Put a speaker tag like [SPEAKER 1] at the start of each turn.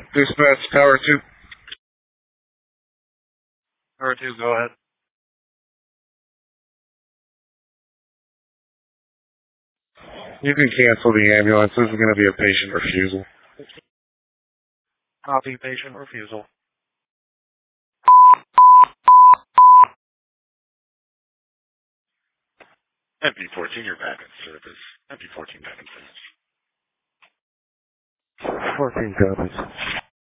[SPEAKER 1] Dispatch, Tower 2. Tower 2, go ahead. You can cancel the ambulance. This is going to be a patient refusal. Copy patient refusal. MP14, you're back in service. MP14 back in service. 14 copies.